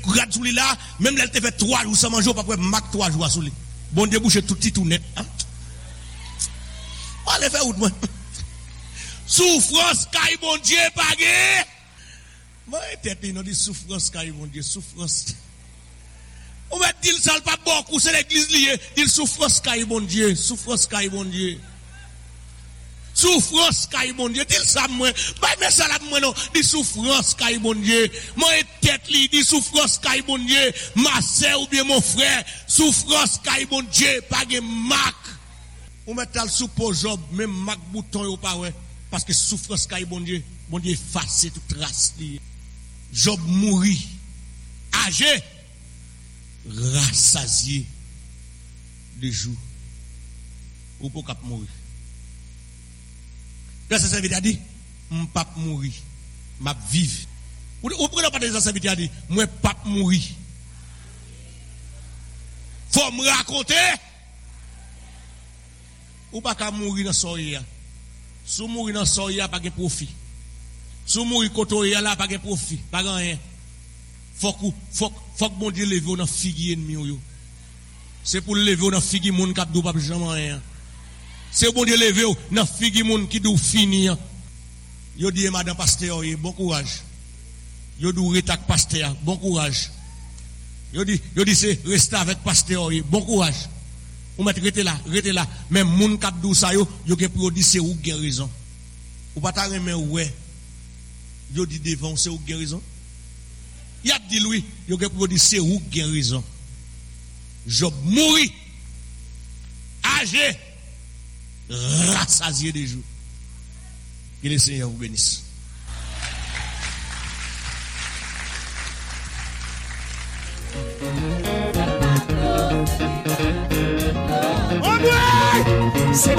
rad sous lui là, même là, elle te fait 3 jours sans manger, pas pour mac 3 jours sous lui. Bon Dieu, bouche tout petit tout net. Hein? On va faire où, moi? Souffrance, caille, bon Dieu, pas gagné. Moi, tête, il dit souffrance, caille, bon Dieu, souffrance. On va dire ça, pas beaucoup, c'est l'église liée. Il souffrance, caille, bon Dieu, souffrance, caille, bon Dieu. Souffrance, caille, bon Dieu, dis ça, moi. Pas mais ça là, moi, non. Dis souffrance, caille, bon Dieu. Moi, tête, li, dis souffrance, caille, bon Dieu. Ma soeur ou bien mon frère, souffrance, caille, bon Dieu, pas de marque. On met le soupe Job, même marque bouton, ou pas, ouais. Parce que souffrance, caille, bon Dieu efface toute trace. Job mourit, âgé, rassasié de jours. Ou pour cap mourir. Là, ça veut dire, mon pape mourir, m'a vivre. Ou prenez pas des ça veut dire, moi pape mourir. Faut me raconter. Ou pas qu'à mourir dans soya. Si mourir dans soya, pas de profit. Si mourir kotoya là, pas de profit, pas rien. Faut que bon Dieu lève dans figuier ennemi. C'est pour lever dans figuier moun k'ap dou pas jamais rien. C'est bon Dieu lever dans figuier moun qui dou finir. Yo dit madame pasteur, bon courage. Yo dou retak pasteur, bon courage. Yo dit c'est rester avec pasteur, bon courage. Ou mettre rete là. Même moun k'ap dou ça yo gen pour dire c'est ou guérison. Ou pas ta remen ouais. Yo dit devant c'est ou guérison. Y a dit lui, yo gen pour dire c'est ou guérison. Job mourit. Âgé. Rassasié des jours. Que le Seigneur vous bénisse. On